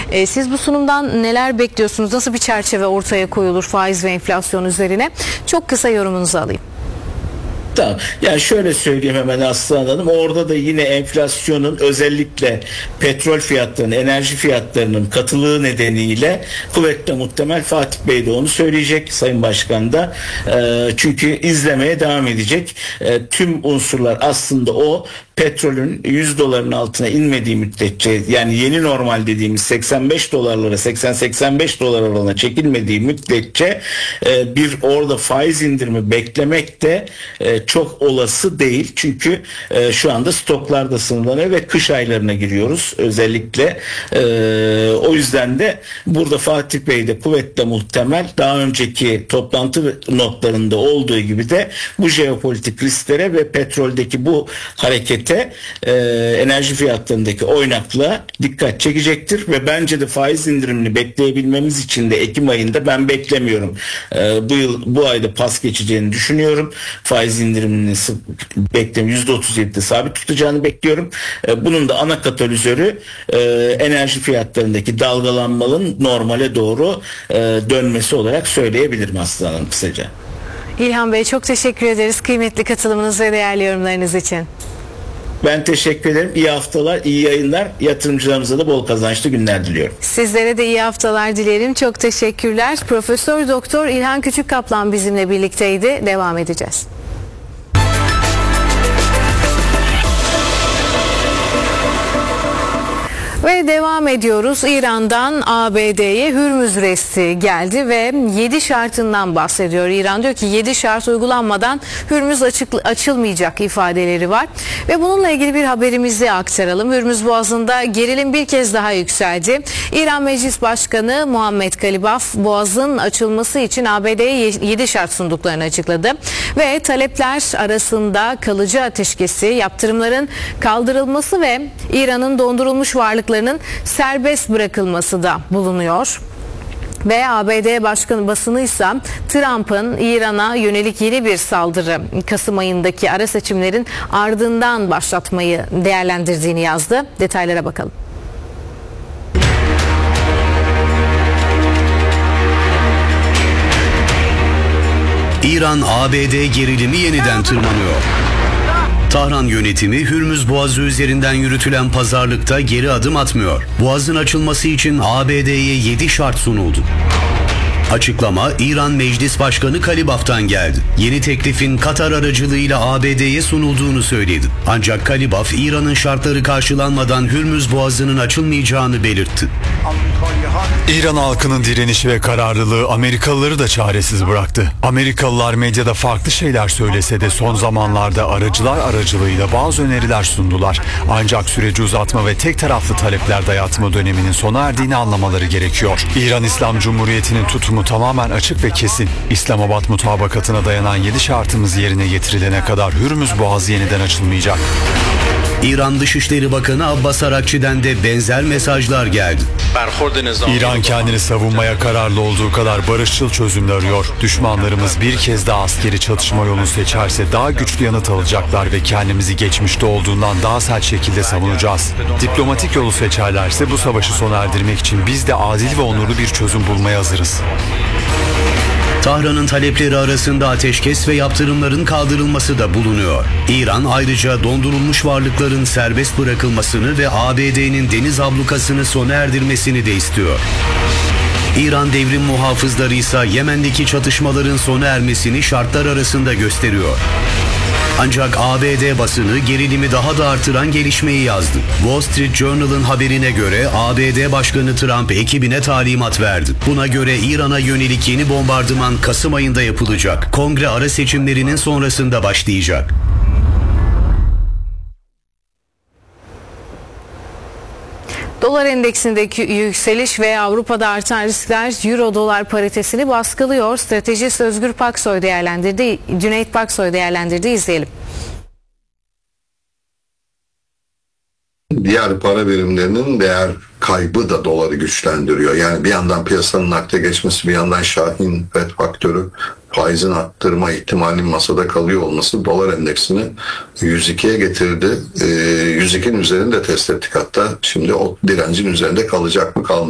Siz bu sunumdan neler bekliyorsunuz? Nasıl bir çerçeve ortaya koyulur faiz ve enflasyon üzerine? Çok kısa yorumunuzu alayım. Tamam. Yani şöyle söyleyeyim hemen Aslı Hanım. Orada da yine enflasyonun özellikle petrol fiyatlarının, enerji fiyatlarının katılığı nedeniyle kuvvetle muhtemel Fatih Bey de onu söyleyecek. Sayın Başkan da. Çünkü izlemeye devam edecek. Tüm unsurlar aslında o petrolün 100 doların altına inmediği müddetçe, yani yeni normal dediğimiz 85 dolarlara 80-85 dolar aralığına çekilmediği müddetçe bir orada faiz indirimi beklemek de çok olası değil. Çünkü şu anda stoklarda sınırlanıyor ve kış aylarına giriyoruz özellikle. O yüzden de burada Fatih Bey de kuvvetle muhtemel daha önceki toplantı notlarında olduğu gibi de bu jeopolitik risklere ve petroldeki bu harekete, enerji fiyatlarındaki oynaklığa dikkat çekecektir ve bence de faiz indirimini bekleyebilmemiz için de Ekim ayında ben beklemiyorum. Bu ayda pas geçeceğini düşünüyorum. Faiz indirimini beklemiyorum. %37'de sabit tutacağını bekliyorum. Bunun da ana katalizörü enerji fiyatlarındaki dalgalanmanın normale doğru dönmesi olarak söyleyebilirim Aslı Hanım kısaca. İlhan Bey, çok teşekkür ederiz kıymetli katılımınız ve değerli yorumlarınız için. Ben teşekkür ederim. İyi haftalar, iyi yayınlar. Yatırımcılarımıza da bol kazançlı günler diliyorum. Sizlere de iyi haftalar dilerim. Çok teşekkürler. Profesör Doktor İlhan Küçükkaplan bizimle birlikteydi. Devam edeceğiz. Ve devam ediyoruz. İran'dan ABD'ye Hürmüz resti geldi ve 7 şartından bahsediyor. İran diyor ki 7 şart uygulanmadan Hürmüz açılmayacak ifadeleri var. Ve bununla ilgili bir haberimizi aktaralım. Hürmüz Boğazı'nda gerilim bir kez daha yükseldi. İran Meclis Başkanı Muhammed Galibaf Boğaz'ın açılması için ABD'ye 7 şart sunduklarını açıkladı. Ve talepler arasında kalıcı ateşkesi, yaptırımların kaldırılması ve İran'ın dondurulmuş varlıklarının serbest bırakılması da bulunuyor. Ve ABD Başkanı basını ise Trump'ın İran'a yönelik yeni bir saldırı Kasım ayındaki ara seçimlerin ardından başlatmayı değerlendirdiğini yazdı. Detaylara bakalım. İran-ABD gerilimi yeniden tırmanıyor. Tahran yönetimi Hürmüz Boğazı üzerinden yürütülen pazarlıkta geri adım atmıyor. Boğazın açılması için ABD'ye 7 şart sunuldu. Açıklama İran Meclis Başkanı Galibaf'tan geldi. Yeni teklifin Katar aracılığıyla ABD'ye sunulduğunu söyledi. Ancak Galibaf İran'ın şartları karşılanmadan Hürmüz Boğazı'nın açılmayacağını belirtti. İran halkının direnişi ve kararlılığı Amerikalıları da çaresiz bıraktı. Amerikalılar medyada farklı şeyler söylese de son zamanlarda aracılar aracılığıyla bazı öneriler sundular. Ancak süreci uzatma ve tek taraflı talepler dayatma döneminin sona erdiğini anlamaları gerekiyor. İran İslam Cumhuriyeti'nin tutumu tamamen açık ve kesin. İslamabad mutabakatına dayanan 7 şartımız yerine getirilene kadar Hürmüz Boğazı yeniden açılmayacak. İran Dışişleri Bakanı Abbas Arakçi'den de benzer mesajlar geldi. İran kendini savunmaya kararlı olduğu kadar barışçıl çözümler arıyor. Düşmanlarımız bir kez daha askeri çatışma yolunu seçerse daha güçlü yanıt alacaklar ve kendimizi geçmişte olduğundan daha sert şekilde savunacağız. Diplomatik yolu seçerlerse bu savaşı sona erdirmek için biz de adil ve onurlu bir çözüm bulmaya hazırız. Tahran'ın talepleri arasında ateşkes ve yaptırımların kaldırılması da bulunuyor. İran ayrıca dondurulmuş varlıkların serbest bırakılmasını ve ABD'nin deniz ablukasını sona erdirmesini de istiyor. İran devrim muhafızları ise Yemen'deki çatışmaların sona ermesini şartlar arasında gösteriyor. Ancak ABD basını gerilimi daha da artıran gelişmeyi yazdı. Wall Street Journal'ın haberine göre ABD Başkanı Trump ekibine talimat verdi. Buna göre İran'a yönelik yeni bombardıman Kasım ayında yapılacak. Kongre ara seçimlerinin sonrasında başlayacak. Dolar endeksindeki yükseliş ve Avrupa'da artan riskler Euro-Dolar paritesini baskılıyor. Stratejist Özgür Paksoy değerlendirdi. Cüneyt Paksoy değerlendirdi. İzleyelim. Diğer para birimlerinin değer kaybı da doları güçlendiriyor. Yani bir yandan piyasanın nakde geçmesi, bir yandan Şahin FED faktörü, faizin arttırma ihtimalinin masada kalıyor olması dolar endeksini 102'ye getirdi. 102'nin üzerinde test ettik hatta. Şimdi o direncin üzerinde kalacak mı kalmayacak mı?